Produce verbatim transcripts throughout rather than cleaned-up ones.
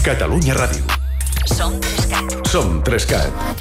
Catalunya Ràdio. Som Trescat. Som Trescat.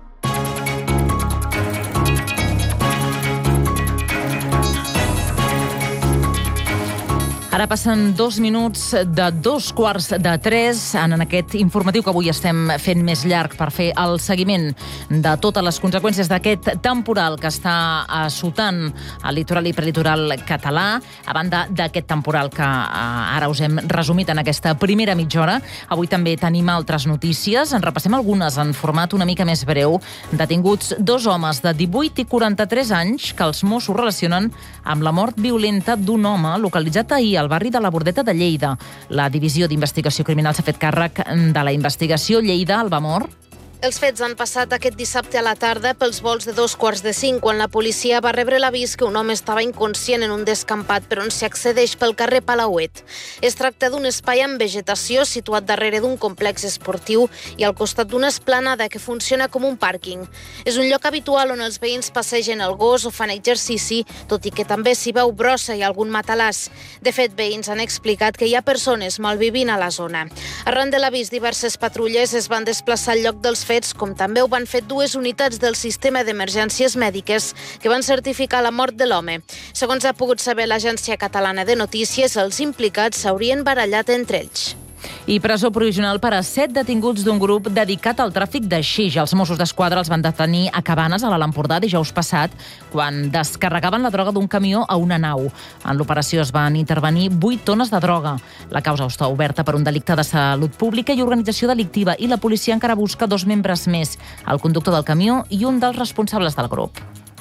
Ara passen dos minuts de dos quarts de tres en aquest informatiu que avui estem fent més llarg per fer el seguiment de totes les conseqüències d'aquest temporal que està assotant el litoral i prelitoral català. A banda d'aquest temporal que ara us hem resumit en aquesta primera mitja hora, avui també tenim altres notícies. En repassem algunes en format una mica més breu. Detinguts dos homes de divuit i quaranta-tres anys que els Mossos relacionen amb la mort violenta d'un home localitzat ahir al barri de la Bordeta de Lleida. La Divisió d'Investigació Criminal s'ha fet càrrec de la investigació. Lleida, Albamor. Els fets han passat aquest dissabte a la tarda pels volts de dos quarts de cinc, quan la policia va rebre l'avís que un home estava inconscient en un descampat per on s'hi accedeix pel carrer Palauet. Es tracta d'un espai amb vegetació situat darrere d'un complex esportiu i al costat d'una esplanada que funciona com un pàrquing. És un lloc habitual on els veïns passegen el gos o fan exercici, tot i que també s'hi veu brossa i algun matalàs. De fet, veïns han explicat que hi ha persones malvivint a la zona. Arran de l'avís, diverses patrulles es van desplaçar al lloc dels fets, com també ho van fer dues unitats del sistema d'emergències mèdiques que van certificar la mort de l'home. Segons ha pogut saber l'Agència Catalana de Notícies, els implicats s'haurien barallat entre ells. I presó provisional per a set detinguts d'un grup dedicat al tràfic de xix. Els Mossos d'Esquadra els van detenir a Cabanes, a l'Alt Empordà, dijous passat, quan descarregaven la droga d'un camió a una nau. En l'operació es van intervenir vuit tones de droga. La causa està oberta per un delicte de salut pública i organització delictiva i la policia encara busca dos membres més, el conductor del camió i un dels responsables del grup.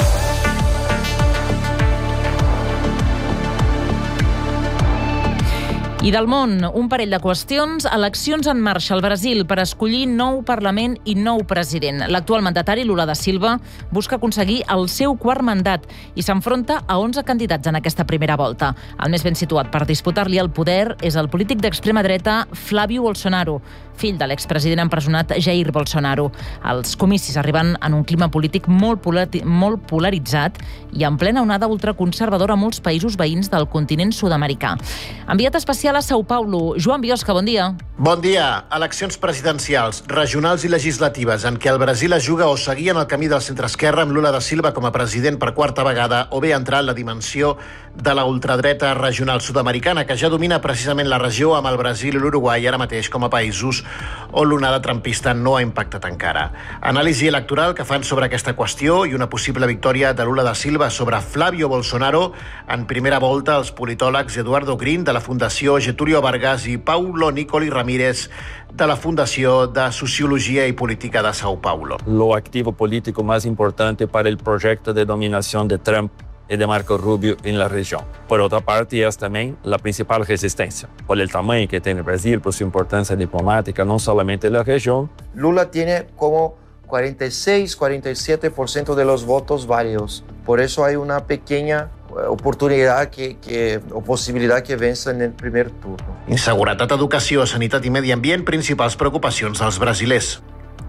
I del món, un parell de qüestions. Eleccions en marxa al Brasil per escollir nou Parlament i nou president. L'actual mandatari, Lula da Silva, busca aconseguir el seu quart mandat i s'enfronta a onze candidats en aquesta primera volta. El més ben situat per disputar-li el poder és el polític d'extrema dreta Flávio Bolsonaro, fill de l'expresident empresonat Jair Bolsonaro. Els comicis arriben en un clima polític molt, polari- molt polaritzat i en plena onada ultraconservadora a molts països veïns del continent sud-americà. Enviat especial a São Paulo, Joan Biosca, bon dia. Bon dia. Eleccions presidencials, regionals i legislatives en què el Brasil es juga o seguir en el camí del centre-esquerra amb Lula da Silva com a president per quarta vegada o bé entrar en la dimensió de la ultradreta regional sud-americana que ja domina precisament la regió amb el Brasil i l'Uruguai ara mateix com a països on l'onada trumpista no ha impactat encara. Anàlisi electoral que fan sobre aquesta qüestió i una possible victòria de Lula da Silva sobre Flávio Bolsonaro en primera volta els politòlegs Eduardo Green de la Fundació Getúlio Vargas i Paulo Nicoli Ramírez de la Fundació de Sociologia i Política de São Paulo. Lo activo político más importante para el proyecto de dominación de Trump y de Marco Rubio en la región. Por otra parte, es también la principal resistencia, por el tamaño que tiene Brasil, por su importancia diplomática, no solamente en la región. Lula tiene como cuarenta y seis, cuarenta y siete por ciento de los votos válidos. Por eso hay una pequeña oportunidad que, que, o possibilitat que vença en el primer turno. Inseguretat, educació, sanitat i medi ambient, principals preocupacions dels brasilers.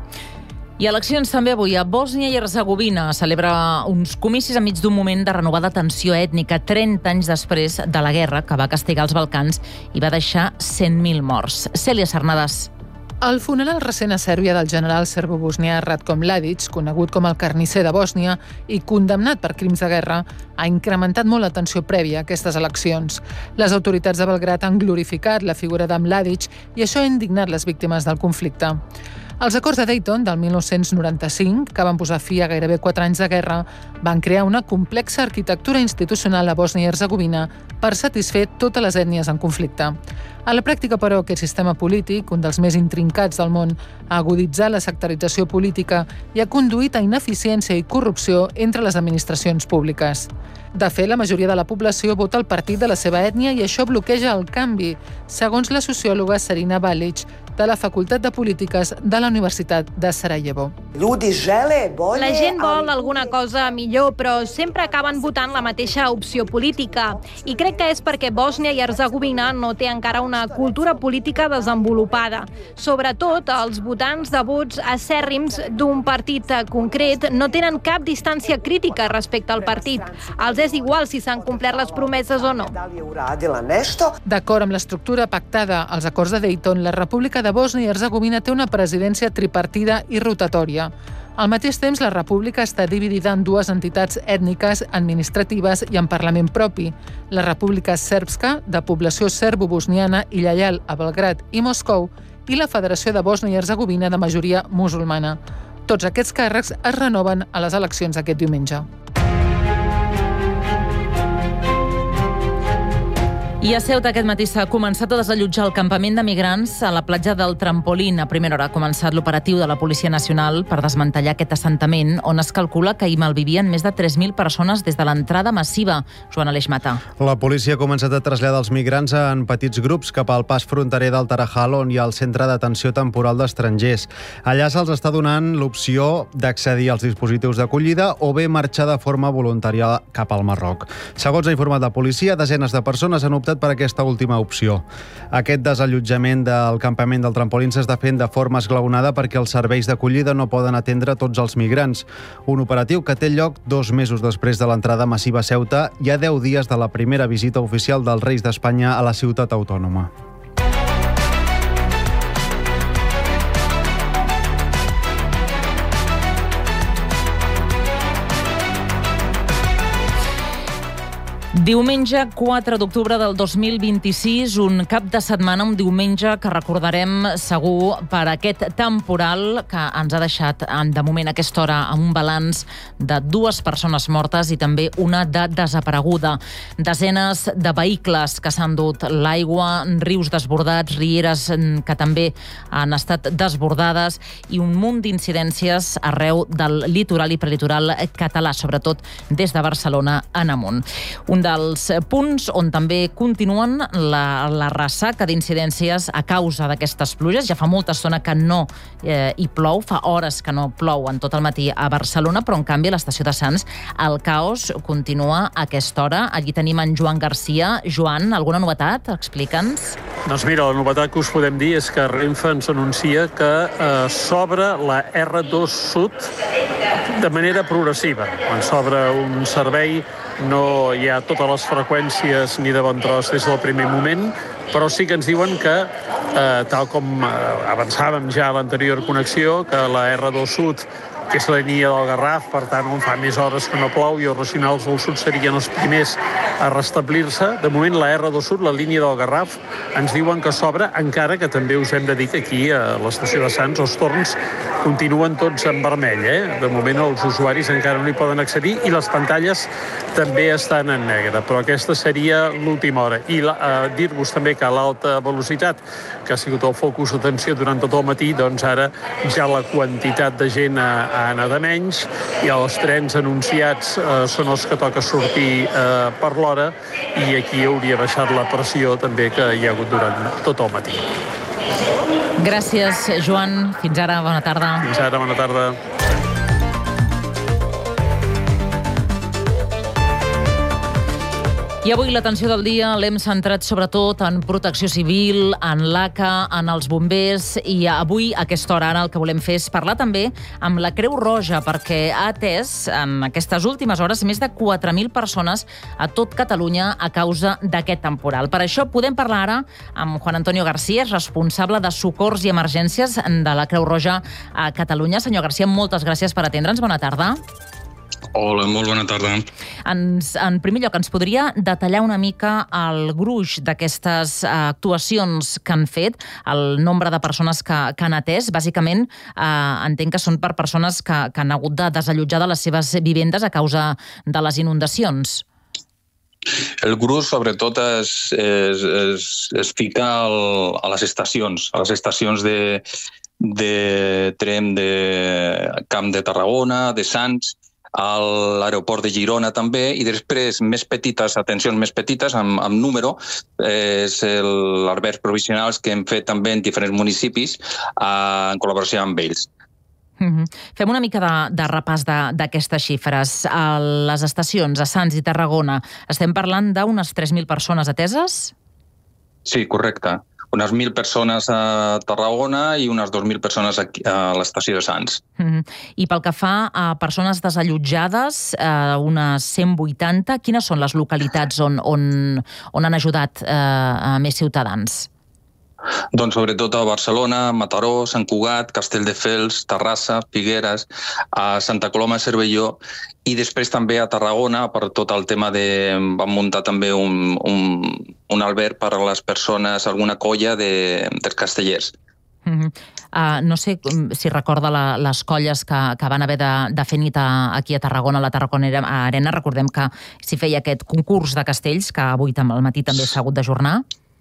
I eleccions també avui a Bòsnia i Hercegovina. Celebra uns comicis enmig d'un moment de renovada tensió ètnica trenta anys després de la guerra que va castigar els Balcans i va deixar cent mil morts. Cèlia Sarnadas. El funeral recent a Sèrbia del general serbo-bosnià Ratko Mladic, conegut com el carnisser de Bòsnia i condemnat per crims de guerra, ha incrementat molt la tensió prèvia a aquestes eleccions. Les autoritats de Belgrad han glorificat la figura de Mladic i això ha indignat les víctimes del conflicte. Els acords de Dayton del mil nou-cents noranta-cinc, que van posar fi a gairebé quatre anys de guerra, van crear una complexa arquitectura institucional a Bòsnia i Hercegovina per satisfer totes les ètnies en conflicte. A la pràctica, però, aquest sistema polític, un dels més intrincats del món, ha aguditzat la sectarització política i ha conduït a ineficiència i corrupció entre les administracions públiques. De fet, la majoria de la població vota el partit de la seva ètnia i això bloqueja el canvi, segons la sociòloga Serina Balic, de la Facultat de Polítiques de la Universitat de Sarajevo. La gent vol alguna cosa millor, però sempre acaben votant la mateixa opció política. I crec que és perquè Bòsnia i Hercegovina no té encara una cultura política desenvolupada. Sobretot, els votants de vots acèrrims d'un partit concret no tenen cap distància crítica respecte al partit. Els és igual si s'han complert les promeses o no. D'acord amb l'estructura pactada als acords de Dayton, la República República de Bòsnia i Hercegovina té una presidència tripartida i rotatòria. Al mateix temps, la república està dividida en dues entitats ètniques, administratives i en parlament propi. La República Srpska, de població serbo-bosniana i lleial a Belgrad i Moscou, i la Federació de Bòsnia i Hercegovina, de majoria musulmana. Tots aquests càrrecs es renoven a les eleccions aquest diumenge. I a Ceuta aquest matí s'ha començat a desallotjar el campament de migrants a la platja del Trampolín. A primera hora ha començat l'operatiu de la Policia Nacional per desmantellar aquest assentament, on es calcula que hi malvivien més de tres mil persones des de l'entrada massiva. Joan Aleix Mata. La policia ha començat a traslladar els migrants en petits grups cap al pas fronterer del Tarajal, on hi ha el centre d'atenció temporal d'estrangers. Allà se'ls està donant l'opció d'accedir als dispositius d'acollida o bé marxar de forma voluntària cap al Marroc. Segons ha informat la policia, desenes de persones han optat per aquesta última opció. Aquest desallotjament del campament del Trampolín s'està fent de forma esglaonada perquè els serveis d'acollida no poden atendre tots els migrants. Un operatiu que té lloc dos mesos després de l'entrada massiva a Ceuta i a deu dies de la primera visita oficial dels Reis d'Espanya a la ciutat autònoma. Diumenge quatre d'octubre del dos mil vint-i-sis, un cap de setmana, un diumenge que recordarem segur per aquest temporal que ens ha deixat de moment a aquesta hora amb un balanç de dues persones mortes i també una de desapareguda. Desenes de vehicles que s'han dut l'aigua, rius desbordats, rieres que també han estat desbordades i un munt d'incidències arreu del litoral i prelitoral català, sobretot des de Barcelona en amunt. Un dels punts on també continuen la, la ressaca d'incidències a causa d'aquestes pluges. Ja fa molta estona que no eh, hi plou, fa hores que no plou en tot el matí a Barcelona, però en canvi a l'estació de Sants el caos continua a aquesta hora. Allí tenim en Joan Garcia. Joan, alguna novetat? Explica'ns. Doncs mira, la novetat que us podem dir és que Renfe ens anuncia que eh, s'obre la erre dos Sud de manera progressiva. Quan s'obre un servei no hi ha totes les freqüències ni de bon tros des del primer moment, però sí que ens diuen que, eh, tal com eh, avançàvem ja a l'anterior connexió, que la erre dos Sud, que és la línia del Garraf, per tant, on fa més hores que no plou i els regionals del sud serien els primers a restablir-se. De moment, la erre dos Sud, la línia del Garraf, ens diuen que s'obre, encara que també us hem de dir que aquí, a l'estació de Sants, els torns continuen tots en vermell. Eh? De moment, els usuaris encara no hi poden accedir i les pantalles també estan en negre, però aquesta seria l'última hora. I la, eh, dir-vos també que l'alta velocitat, que ha sigut el focus d'atenció durant tot el matí, doncs ara ja la quantitat de gent ha, ha anat a menys i els trens anunciats eh, són els que toca sortir eh, per l'hora i aquí hauria baixat la pressió també que hi ha hagut durant tot el matí. Gràcies, Joan. Fins ara, bona tarda. Fins ara, bona tarda. I avui l'atenció del dia l'hem centrat sobretot en protecció civil, en l'A C A, en els bombers, i avui, a aquesta hora, ara el que volem fer és parlar també amb la Creu Roja, perquè ha atès en aquestes últimes hores més de quatre mil persones a tot Catalunya a causa d'aquest temporal. Per això podem parlar ara amb Juan Antonio García, responsable de socors i emergències de la Creu Roja a Catalunya. Senyor García, moltes gràcies per atendre'ns. Bona tarda. Hola, molt bona tarda. Ens, en primer lloc, ens podria detallar una mica el gruix d'aquestes actuacions que han fet, el nombre de persones que, que han atès. Bàsicament, eh, entenc que són per persones que, que han hagut de desallotjar de les seves vivendes a causa de les inundacions. El gruix, sobretot, es, es, es, es fica al, a les estacions, a les estacions de, de tren de Camp de Tarragona, de Sants, a l'aeroport de Girona també, i després més petites, atencions més petites, amb, amb número, eh, és els albergs provisionals que hem fet també en diferents municipis eh, en col·laboració amb ells. Mm-hmm. Fem una mica de, de repàs d'aquestes xifres. A les estacions, a Sants i Tarragona, estem parlant d'unes tres mil persones ateses? Sí, correcte. Unes mil persones a Tarragona i unes dos mil persones a l'estació de Sants. Mm-hmm. I pel que fa a persones desallotjades, eh, unes cent vuitanta, quines són les localitats on, on, on han ajudat eh, a més ciutadans? Doncs sobretot a Barcelona, Mataró, Sant Cugat, Castelldefels, Terrassa, Figueres, a Santa Coloma de Cervelló i després també a Tarragona per tot el tema de... Vam muntar també un, un, un alberg per a les persones, alguna colla de, dels castellers. Mm-hmm. uh, no sé si recorda la, les colles que, que van haver de, de fer nit a, aquí a Tarragona, a la Tarragona Arena. Recordem que s'hi feia aquest concurs de castells que avui al matí també s'ha hagut d'ajornar.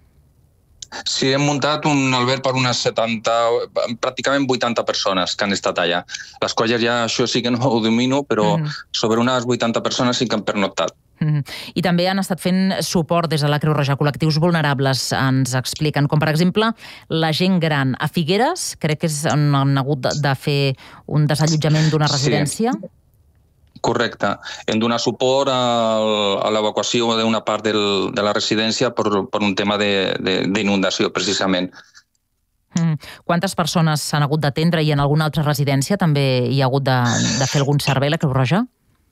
Sí, hem muntat un alberg per unes setanta, pràcticament vuitanta persones que han estat allà. Les colles ja això sí que no ho domino, però mm. sobre unes vuitanta persones sí que han pernoctat. Mm. I també han estat fent suport des de la Creu Roja, col·lectius vulnerables, ens expliquen, com per exemple la gent gran. A Figueres, crec que és on han hagut de fer un desallotjament d'una residència. Sí. Correcte. Hem donat suport a, a l'evacuació d'una part del, de la residència per, per un tema d'inundació, precisament. Mm. Quantes persones s'han hagut d'atendre i en alguna altra residència també hi ha hagut de, de fer algun servei, la Creu Roja?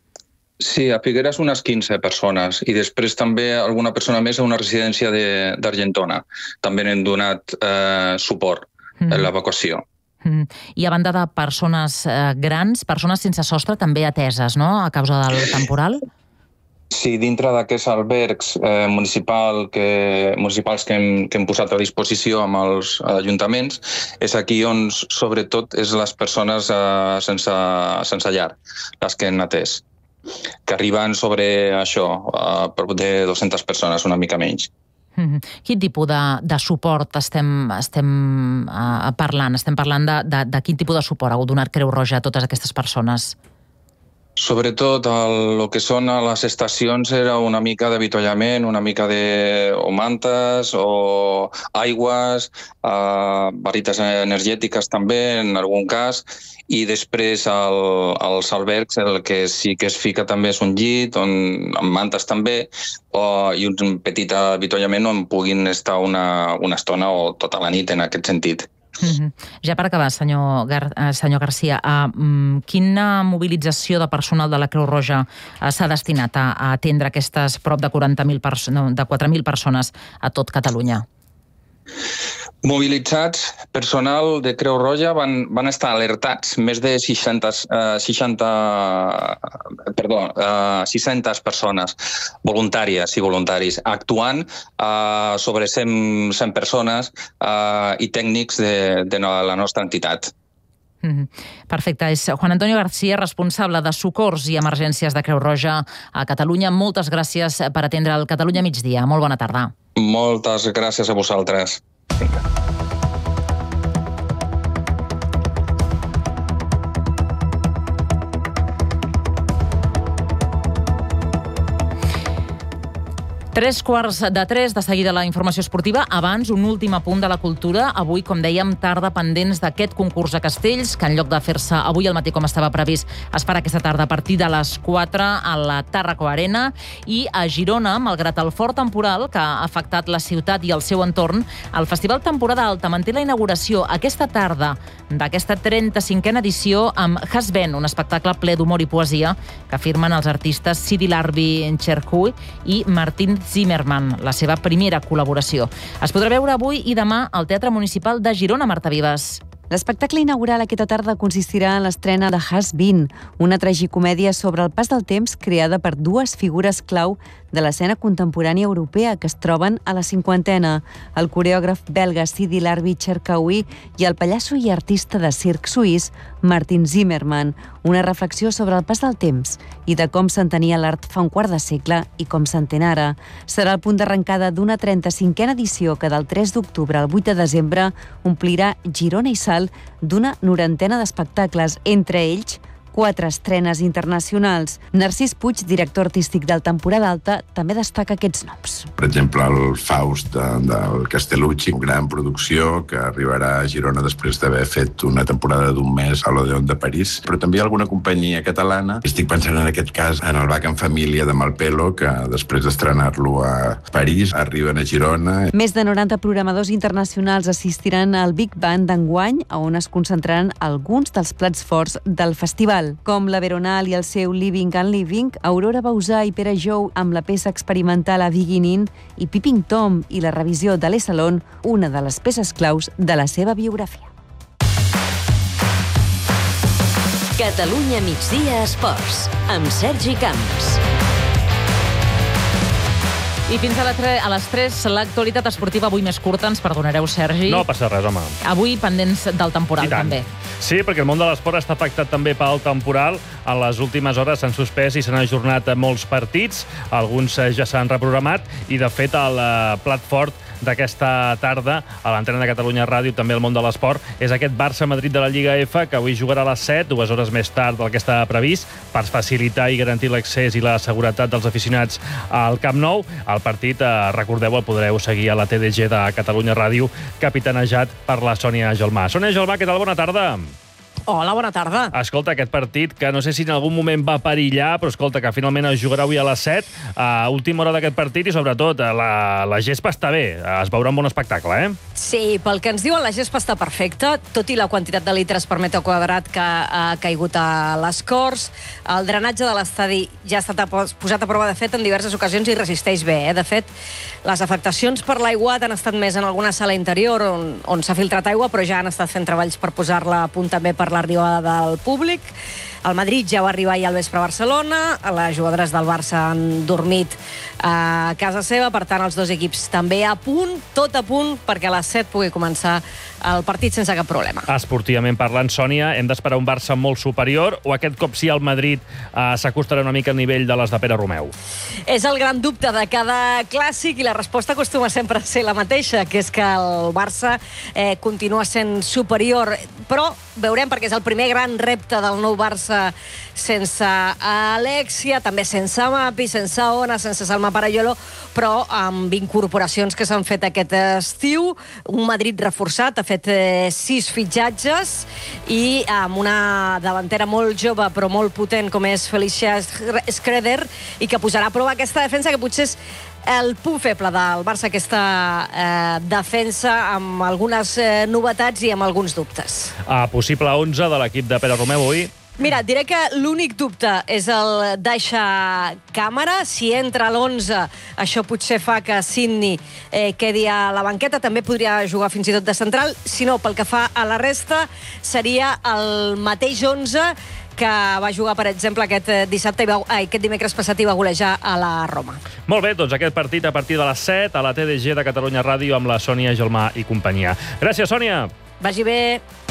Sí, a Figueres unes quinze persones i després també alguna persona més a una residència d'Argentona. També hem donat eh, suport mm. a l'evacuació. Mm. I a banda de persones eh, grans, persones sense sostre també ateses, no?, a causa del temporal? Sí, dintre d'aquests albergs eh, municipal que, municipals que hem, que hem posat a disposició amb els ajuntaments, és aquí on, sobretot, és les persones eh, sense, sense llar, les que hem atès, que arriben sobre això, eh, prop de dues-centes persones, una mica menys. Mm-hmm. Quin tipus de, de suport estem, estem uh, parlant? Estem parlant de, de, de quin tipus de suport ha hagut donat Creu Roja a totes aquestes persones? Sobretot el, el que són a les estacions era una mica d'avituallament, una mica de o mantes o aigües, eh, varites energètiques també en algun cas, i després el, els albergs el que sí que es fica també és un llit on, amb mantes també o, i un petit avituallament on puguin estar una, una estona o tota la nit en aquest sentit. Mm-hmm. Ja per acabar, senyor, Gar senyor Garcia, uh, quina mobilització de personal de la Creu Roja uh, s'ha destinat a, a atendre aquestes prop de quaranta mil no, de quatre mil persones a tot Catalunya? Mobilitzats, personal de Creu Roja van, van estar alertats més de seixanta, uh, seixanta perdó, uh, sis-centes persones voluntàries i voluntaris actuant uh, sobre cent, cent persones uh, i tècnics de, de la nostra entitat. Mm-hmm. Perfecte. És Juan Antonio García, responsable de socors i emergències de Creu Roja a Catalunya. Moltes gràcies per atendre el Catalunya migdia. Molt bona tarda. Moltes gràcies a vosaltres. Vinga. Tres quarts de tres, de seguida la informació esportiva. Abans, un últim apunt de la cultura. Avui, com dèiem, tarda pendents d'aquest concurs de castells, que en lloc de fer-se avui al matí com estava previst, es farà aquesta tarda a partir de les quatre a la Tarraco Arena. I a Girona, malgrat el fort temporal que ha afectat la ciutat i el seu entorn, el Festival Temporada Alta manté la inauguració aquesta tarda d'aquesta trenta-cinquena edició amb Hasben, un espectacle ple d'humor i poesia que firmen els artistes Sidi Larbi Cherkui i Martín Zimmerman, la seva primera col·laboració. Es podrà veure avui i demà al Teatre Municipal de Girona. Marta Vives. L'espectacle inaugural aquesta tarda consistirà en l'estrena de Has-Been, una tragicomèdia sobre el pas del temps creada per dues figures clau de l'escena contemporània europea que es troben a la cinquantena, el coreògraf belga Sidi Larbi Cherkaoui i el pallasso i artista de circ suís Martin Zimmerman, una reflexió sobre el pas del temps i de com s'entenia l'art fa un quart de segle i com s'entén ara. Serà el punt d'arrencada d'una trenta-cinquena edició que del tres d'octubre al vuit de desembre omplirà Girona i Salt d'una norantena d'espectacles, entre ells quatre estrenes internacionals. Narcís Puig, director artístic del Temporada Alta, també destaca aquests noms. Per exemple, el Faust de, del Castellucci, una gran producció que arribarà a Girona després d'haver fet una temporada d'un mes a l'Odeon de París, però també alguna companyia catalana. Estic pensant en aquest cas en el Bac en Família de Malpelo, que després d'estrenar-lo a París arriben a Girona. Més de noranta programadors internacionals assistiran al Big Band d'enguany, on es concentraran alguns dels plats forts del festival. musical, com la Veronal i el seu Living and Living, Aurora Bausà i Pere Jou amb la peça experimental A Beginning i Peeping Tom i la revisió de l'E Salon, una de les peces claus de la seva biografia. Catalunya migdia esports, amb Sergi Camps. I fins a, la tre- a les tres, l'actualitat esportiva avui més curta, ens perdonareu, Sergi. No passa res, home. Avui pendents del temporal, també. Sí, perquè el món de l'esport està afectat també pel temporal. A les últimes hores s'han suspès i s'han ajornat molts partits. Alguns ja s'han reprogramat i, de fet, el plat fort d'aquesta tarda a l'antena de Catalunya Ràdio, també el món de l'esport, és aquest Barça-Madrid de la Lliga F, que avui jugarà a les set, dues hores més tard del que està previst, per facilitar i garantir l'accés i la seguretat dels aficionats al Camp Nou. El partit, eh, recordeu, el podreu seguir a la T D G de Catalunya Ràdio, capitanejat per la Sònia Gelmà. Sònia Gelmà, què tal? Bona tarda. Hola, bona tarda. Escolta, aquest partit, que no sé si en algun moment va perillar, però escolta, que finalment es jugarà avui a les set, a última hora d'aquest partit, i sobretot, la, la gespa està bé. Es veurà un bon espectacle, eh? Sí, pel que ens diuen, la gespa està perfecta, tot i la quantitat de litres per metre quadrat que ha caigut a les Corts. El drenatge de l'estadi ja ha estat posat a prova de fet en diverses ocasions i resisteix bé, eh? De fet, les afectacions per l'aiguat han estat més en alguna sala interior on, on s'ha filtrat aigua, però ja han estat fent treballs per posar-la a punt també per l'arribada del públic. El Madrid ja va arribar ahir al vespre a Barcelona, les jugadores del Barça han dormit a casa seva, per tant els dos equips també a punt, tot a punt, perquè a les set pugui començar el partit sense cap problema. Esportivament parlant, Sònia, hem d'esperar un Barça molt superior o aquest cop sí el Madrid eh, s'acostarà una mica al nivell de les de Pere Romeu? És el gran dubte de cada clàssic i la resposta acostuma sempre a ser la mateixa, que és que el Barça eh, continua sent superior, però veurem, perquè és el primer gran repte del nou Barça sense Alexia, també sense Mapi, sense Ona, sense Salma Parayolo, però amb incorporacions que s'han fet aquest estiu. Un Madrid reforçat, ha fet eh, sis fitxatges i amb una davantera molt jove però molt potent com és Felicia Schreder, i que posarà a prova aquesta defensa que potser és el punt feble del Barça, aquesta eh, defensa amb algunes eh, novetats i amb alguns dubtes. A possible onze de l'equip de Pere Romeu avui. Mira, diré que l'únic dubte és el d'Aixa Càmera. Si entra a l'onze, això potser fa que Sidney eh, quedi a la banqueta. També podria jugar fins i tot de central. Si no, pel que fa a la resta, seria el mateix onze que va jugar, per exemple, aquest dissabte, i va, ai, aquest dimecres passat i va golejar a la Roma. Molt bé, doncs aquest partit a partir de les set a la T D G de Catalunya Ràdio amb la Sònia Gelmà i companyia. Gràcies, Sònia. Vagi bé.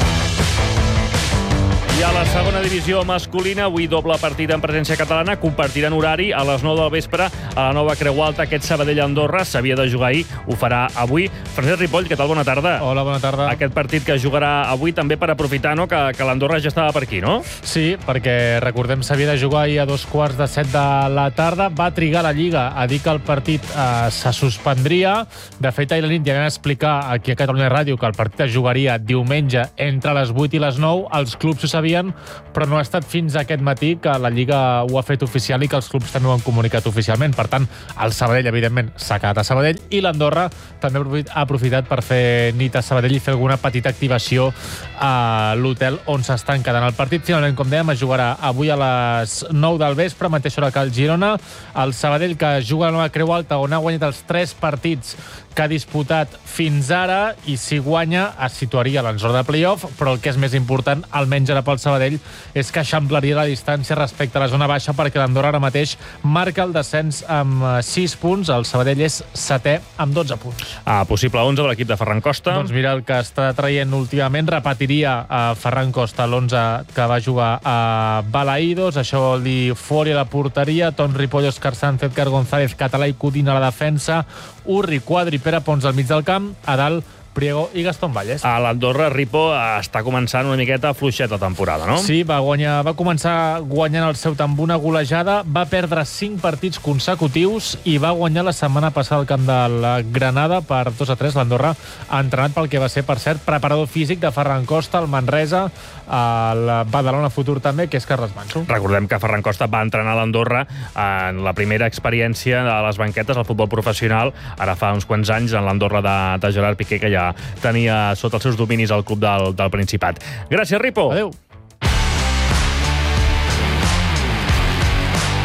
I a la segona divisió masculina, avui doble partit en presència catalana, compartiran horari a les nou del vespre a la nova Creu Alta. Aquest Sabadell-Andorra s'havia de jugar ahir, ho farà avui. Francesc Ripoll, què tal? Bona tarda. Hola, bona tarda. Aquest partit que jugarà avui també per aprofitar, no?, que, que l'Andorra ja estava per aquí, no? Sí, perquè recordem s'havia de jugar ahir a dos quarts de set de la tarda. Va trigar la Lliga a dir que el partit eh, se suspendria. De fet, ahir la nit ja vam explicar aquí a Catalunya Ràdio que el partit es jugaria diumenge entre les vuit i les nou. Els clubs ho sabien, però no ha estat fins aquest matí que la Lliga ho ha fet oficial i que els clubs també ho han comunicat oficialment. Per tant, el Sabadell, evidentment, s'ha quedat a Sabadell i l'Andorra també ha aprofitat per fer nit a Sabadell i fer alguna petita activació a l'hotel on s'estan quedant. El partit, finalment, com dèiem, es jugarà avui a les nou del vespre, mateixa hora que el Girona. El Sabadell, que juga a la nova Creu Alta, on ha guanyat els tres partits que ha disputat fins ara, i si guanya es situaria a l'enzona de play-off, però el que és més important, almenys ara pel Sabadell, és que eixamplaria la distància respecte a la zona baixa, perquè l'Andorra ara mateix marca el descens amb sis punts, el Sabadell és setè amb dotze punts. Ah, possible onze de l'equip de Ferran Costa. Doncs mira, el que està traient últimament, repetiria a Ferran Costa l'onze que va jugar a Balaïdos. Això vol dir Fori a la porteria, Ton Ripoll, Òscar Sanz, Edgar González, Català i Codina a la defensa, Urri, Quadri, Pere Pons al mig del camp, a dalt Priego i Gastón Valles. A l'Andorra, Ripo està començant una miqueta fluixet la temporada, no? Sí, va, guanyar, va començar guanyant el seu amb una golejada, va perdre cinc partits consecutius i va guanyar la setmana passada al camp de la Granada per dos a tres. L'Andorra ha entrenat pel que va ser, per cert, preparador físic de Ferran Costa, el Manresa, el Badalona Futur també, que és Carles Manso. Recordem que Ferran Costa va entrenar a l'Andorra en la primera experiència a les banquetes al futbol professional, ara fa uns quants anys, en l'Andorra de, de Gerard Piqué, que ja tenia sota els seus dominis el club del, del Principat. Gràcies, Ripo. Adéu.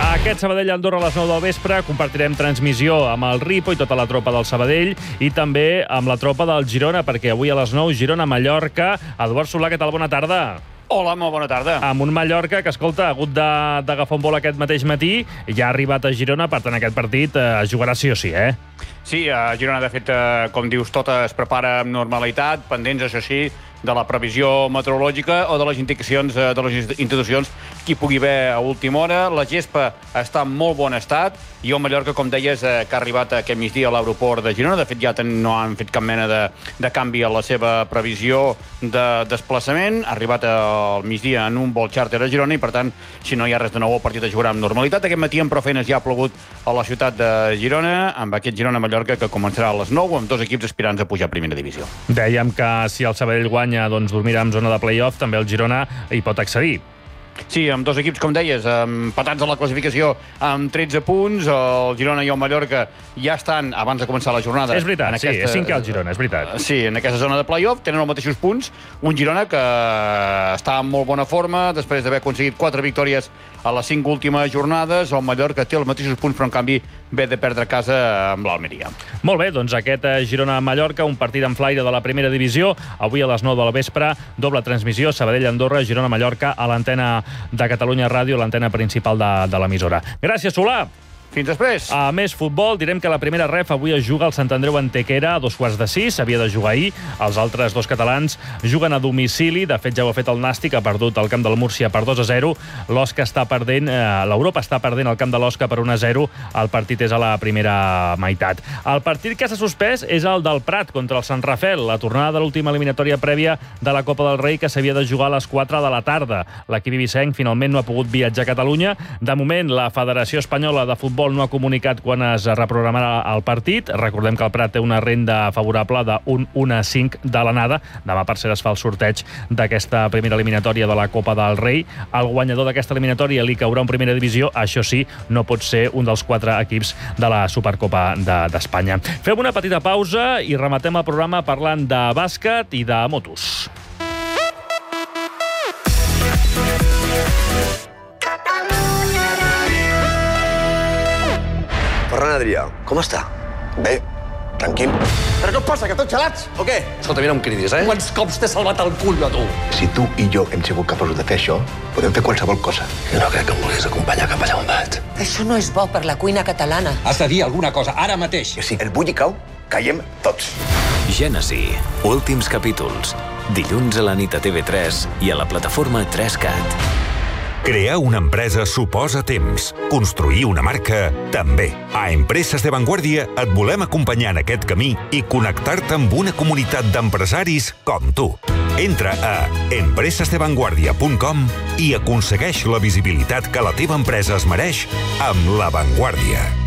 Aquest Sabadell-Andorra a les nou del vespre compartirem transmissió amb el Ripo i tota la tropa del Sabadell i també amb la tropa del Girona, perquè avui a les nou Girona-Mallorca. Eduard Solà, què tal? Bona tarda. Hola, molt bona tarda. Amb un Mallorca que, escolta, ha hagut d'agafar un vol aquest mateix matí, ja ha arribat a Girona, per tant, aquest partit eh, es jugarà sí o sí, eh? Sí, a Girona, de fet, eh, com dius, tot es prepara amb normalitat, pendents, això sí, de la previsió meteorològica o de les indicacions de les institucions que hi pugui haver a última hora. La gespa està en molt bon estat i el Mallorca, com deies, eh, que ha arribat aquest migdia a l'aeroport de Girona. De fet, ja no han fet cap mena de, de canvi a la seva previsió de desplaçament. Ha arribat al migdia en un vol xàrter a Girona i, per tant, si no hi ha res de nou, el partit es jugarà amb normalitat. Aquest matí, en prou feines, ja ha plogut a la ciutat de Girona, amb aquest Girona-Mallorca que començarà a les nou, amb dos equips aspirants a pujar a primera divisió. Dèiem que si el Sabadell guanya, doncs dormirà en zona de play-off, també el Girona hi pot accedir. Sí, amb dos equips, com deies, empatats a la classificació amb tretze punts. El Girona i el Mallorca ja estan, abans de començar la jornada... És veritat, sí, és cinquè el Girona, és veritat. Sí, en aquesta zona de play-off tenen els mateixos punts. Un Girona que està en molt bona forma, després d'haver aconseguit quatre victòries a les cinc últimes jornades. El Mallorca té els mateixos punts, però en canvi ve de perdre a casa amb l'Almeria. Molt bé, doncs aquest Girona-Mallorca, un partit en flaire de la primera divisió. Avui a les nou del vespre, doble transmissió, Sabadell-Andorra, Girona-Mallorca, a l'antena de Catalunya Ràdio, l'antena principal de, de l'emissora. Gràcies, Solà! Fins després. A més futbol, direm que la primera ref avui es juga al Sant Andreu Antequera a dos quarts de sis, havia de jugar ahir. Els altres dos catalans juguen a domicili, de fet ja ho ha fet el Nàstic, ha perdut el camp del Múrcia per dos a zero. L'Osca està perdent, eh, l'Europa està perdent el camp de l'Osca per un a zero. El partit és a la primera meitat. El partit que s'ha suspès és el del Prat contra el Sant Rafel, la tornada de l'última eliminatòria prèvia de la Copa del Rei que s'havia de jugar a les quatre de la tarda. L'equip ibicenc finalment no ha pogut viatjar a Catalunya. De moment, la Federació Espanyola de Futbol no ha comunicat quan es reprogramarà el partit. Recordem que el Prat té una renda favorable d'un un a cinc de l'anada. Demà, per cert, es fa el sorteig d'aquesta primera eliminatòria de la Copa del Rei. Al guanyador d'aquesta eliminatòria li caurà en primera divisió. Això sí, no pot ser un dels quatre equips de la Supercopa d'Espanya. De, Fem una petita pausa i rematem el programa parlant de bàsquet i de motos. Ferran Adrià, com està? Bé, tranquil. Però què et passa, que tots gelats, o què? Escolta, mira, no em cridis, eh? Quants cops t'he salvat el cul, a tu? Si tu i jo hem sigut capaços de fer això, podem fer qualsevol cosa. Jo no crec que em vulguis acompanyar cap allà on vaig. Això no és bo per la cuina catalana. Has de dir alguna cosa, ara mateix. I si el bulli cau, caiem tots. Gènesi, últims capítols. Dilluns a la nit a T V tres i a la plataforma tres cat. Crear una empresa suposa temps. Construir una marca, també. A Empreses de Vanguardia et volem acompanyar en aquest camí i connectar-te amb una comunitat d'empresaris com tu. Entra a empreses de vanguardia punt com i aconsegueix la visibilitat que la teva empresa es mereix amb La Vanguardia.